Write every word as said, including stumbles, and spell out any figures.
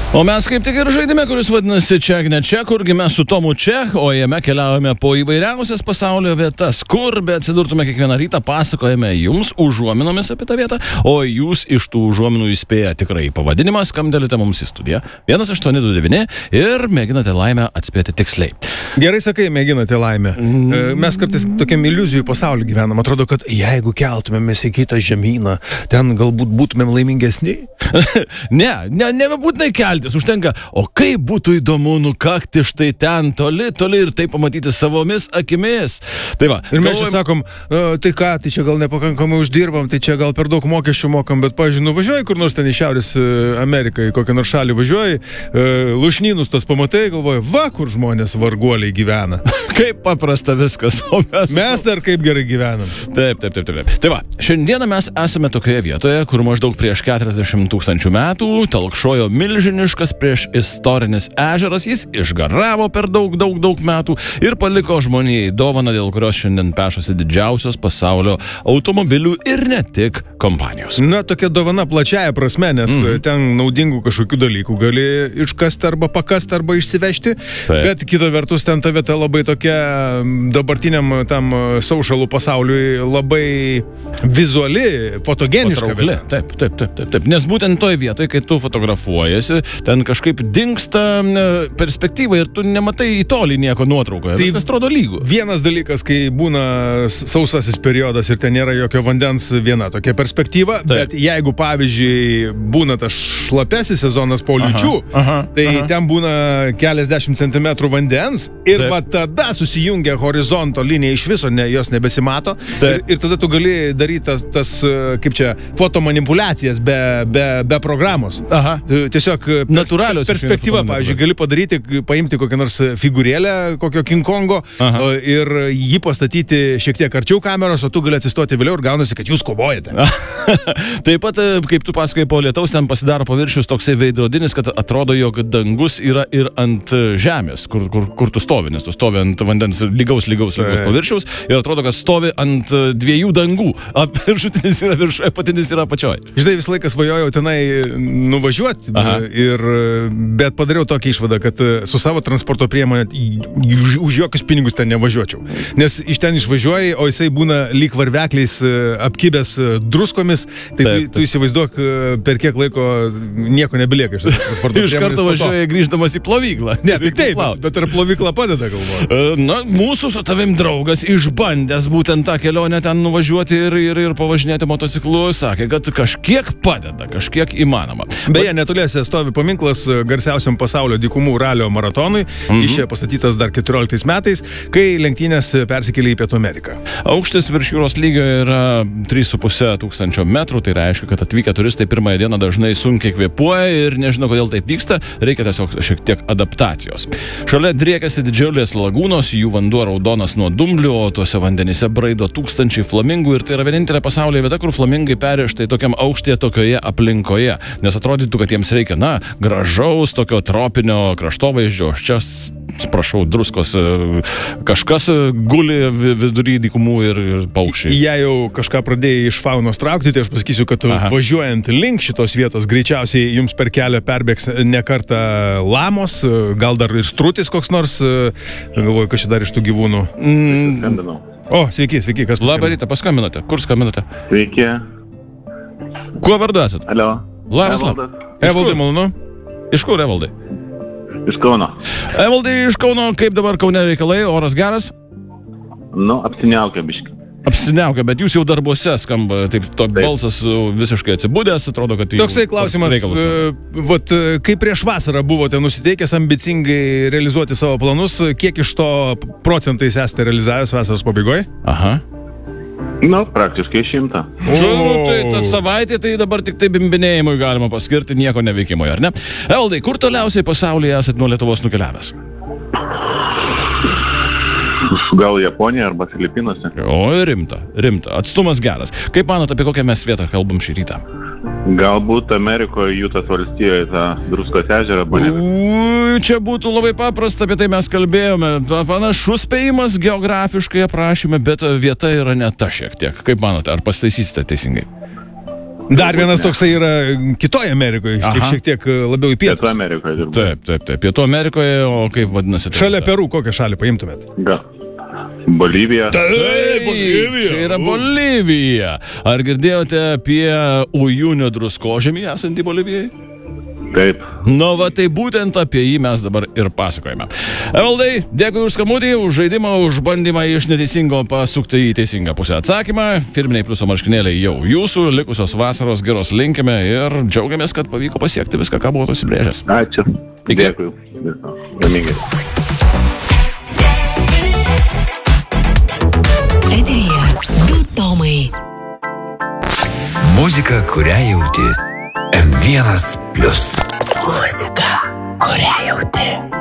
O mes kaip tik ir žaidime, kuris vadinasi Čia, ne čia, kurgi mes su Tomu čia, o jame keliaujame po įvairiausias pasaulio vietas, kur be atsidurtume kiekvieną rytą, pasakojame jums užuominomis apie tą vietą, o jūs iš tų užuominų įspėja tikrai pavadinimą, skambtelite mums į studiją vienas aštuoni du devyni ir mėginate laimę atspėti tiksliai. Gerai sakai, mėginate laimę. Mm. Mes kartais tokiam iliuzijų pasaulį gyvenam. Atrodo, kad jeigu keltumėmės į kitą žemyną, ten galbūt būtumėm laimingesni. ne, ne, nebebūtinai keltis, užtenka, o kaip būtų įdomu nukakti štai ten toli, toli ir tai pamatyti savomis akimis. Tai va. Ir mes čia sakom, tai ką, tai čia gal nepakankamai uždirbam, tai čia gal per daug mokesčių mokam, bet, pavyzdžiui, nuvažiuoji kur nors ten į Šiaurės Ameriką, į kokią nors šalį važiuoji, lušnynus tas pamatai, galvoji, va, kur žmonės varguoliai gyvena. Kaip paprasta viskas, o mes... Mes dar kaip gerai gyvenam. Taip, taip, taip, taip. Tai va, šiandieną mes esame tokioje vietoje, kur maždaug prieš keturiasdešimt tūkstančių metų talkšojo milžiniškas prieš istorinis ežeras, jis išgaravo per daug, daug, daug metų ir paliko žmonijai dovaną, dėl kurios šiandien pešasi didžiausios pasaulio automobilių ir ne tik kompanijos. Na, tokia dovana plačiaja prasme, nes mm. ten naudingų kažkokių dalykų gali iškasti arba pakasti arba išsivežti, taip. Bet kita vertus ten ta vieta labai tokia dabartiniam tam saušalų pasauliui labai vizuali, fotogeniška. Taip, taip, taip, taip, taip. Nes būtent toj vietoje, kai tu fotografuojasi, ten kažkaip dingsta perspektyva ir tu nematai į tolį nieko nuotraukoje. Tai viskas atrodo lygų. Vienas dalykas, kai būna sausasis periodas ir ten nėra jokio vandens, viena tokia perspektyva, taip. Bet jeigu, pavyzdžiui, būna tas šlapesis sezonas po liūčių, aha, aha, tai aha. ten būna keliasdešimt centimetrų vandens ir taip. Va tada susijungia horizonto linija iš viso, ne, jos nebesimato ir, ir tada tu gali daryti tas, tas kaip čia, fotomanipuliacijas be, be, be programos. Aha. Tiesiog natūralios perspektyva, pavyzdžiui, gali padaryti, paimti kokią nors figūrėlę, kokio King Kongo aha. ir jį pastatyti šiek tiek arčiau kameros, o tu gali atsistoti vėliau ir gaunasi, kad jūs kovojate. Taip pat, kaip tu pasakai, po lietaus ten pasidaro paviršius toksai veidrodinis, kad atrodo, jog dangus yra ir ant žemės, kur, kur, kur tu stovi, nes tu stovi ant vandens lygaus, lygaus, lygaus paviršiaus ir atrodo, kad stovi ant dviejų dangų. Viršutinis yra viršuje, apatinis yra apačioje. Žinai, visą laiką svajojau tenai nuvažiuoti, ir, bet padariau tokią išvadą, kad su savo transporto priemonė už, už jokius pinigus ten nevažiuočiau. Nes iš ten išvažiuoji, o jisai būna lyg varvekliais apkibęs druskomis, tai taip, tu, tu įsivaizduok, per kiek laiko nieko nebelieka iš transporto priemonės. Iš karto važiuoji grįždamas į plovyklą. Ne, tik taip, bet ar plovykla padeda, galvoju? Na, mūsų su tavim draugas išbandęs būtent tą kelionę ten nuvažiuoti ir, ir, ir pavažinėti motociklu, sakė, kad kažkiek padeda, kažkiek įmanoma. Beje, netoliese stovi paminklas garsiausiam pasaulio dykumų ralio maratonui. Mhm. Jis čia pastatytas dar keturioliktais metais, kai lenktynės persikėlė į Pietų Ameriką. Aukštis virš jūros lygio yra trys su puse tūkstančio metrų, tai reiškia, kad atvykę turistai pirmąją dieną dažnai sunkiai kvėpuoja ir nežino, kodėl taip vyksta, reikia tiesiog šiek tiek adaptacijos. Šalia driekiasi didžiulės lagūnos, jų vanduo raudonas nuo dumblių, o tuose vandenyse braido tūkstančiai flamingų ir tai yra vienintelė pasaulyje vieta, kur flamingai peri štai tokiam aukštyje, tokioje aplinkoje. Nes atrodytų, kad jiems reikia, na, gražaus tokio tropinio kraštovaizdžio, čia, prašau, druskos, kažkas guli vidury dykumų ir, ir paukščiai. Jei jau kažką pradėjai iš faunos traukti, tai aš pasakysiu, kad aha. važiuojant link šitos vietos, greičiausiai jums per kelią perbėgs ne kartą lamos, gal dar ir strutis koks nors, galvoju, kas čia dar iš tų gyvūnų. Mm. Skambinau. O, sveiki, sveiki, kas paskambino? Labą rytą, paskambinote. Kur skambinote? Sveiki. Kuo vardu esat? Alio. Labas, labas. Evaldai, malonu. Iš kur, Evaldai? Iš Kauno. Evaldai, iš Kauno, kaip dabar Kaune reikalai? Oras geras? Nu, apsiniaukia biški. Apsiniaukia, bet jūs jau darbuose skamba, taip, to taip. Balsas visiškai atsibūdęs, atrodo, kad... Toksai klausimas, vat, kai prieš vasarą buvote nusiteikęs ambicingai realizuoti savo planus, kiek iš to procentais esate realizavęs vasaros pabaigoje? Aha. Nu, praktiškai šimtą. Žiūrėjau, tai ta savaitė, tai dabar tik tai bimbinėjimui galima paskirti, nieko neveikimui, ar ne? Evaldai, kur toliausiai pasaulyje esat nuo Lietuvos nukeliavęs? Gal Japonija arba Filipinuose. O, rimta, rimta. Atstumas geras. Kaip manot, apie kokią mes vietą kalbam šį rytą? Galbūt Amerikoje, Jutos valstijoje, tą Druskos ežerą. Ui, čia būtų labai paprasta, apie tai mes kalbėjome. Panašus spėjimas geografiškai aprašyme, bet vieta yra ne ta šiek tiek. Kaip manote, ar pasitaisysite teisingai? Dar vienas toksai yra kitoje Amerikoje, šiek, šiek tiek labiau į pietus. Pietų Amerikoje dirbu. Taip, taip, taip. Pietų Amerikoje, o kaip vadinasi? Šalia Peru, kokią šalį paimtumėt? Ga. Bolivija. Taip, Bolivija. Čia yra Bolivija. Ar girdėjote apie Ujūnio druskožemį esantį Bolivijai? Taip. Nu, va, tai būtent apie jį mes dabar ir pasakojame. Evaldai, dėkui už skambutį, už žaidimą, už bandymą iš neteisingo pasukti į teisingą pusę atsakymą. Firminiai pliuso marškinėliai jau jūsų, likusios vasaros geros linkime ir džiaugiamės, kad pavyko pasiekti viską, ką buvo užsibrėžęs. Ačiū. Iki. Dėkui. Laimingai. Eteryje du tomai. Muzika, kurią jauti. M vienas plius. Muzika, kurią jauti.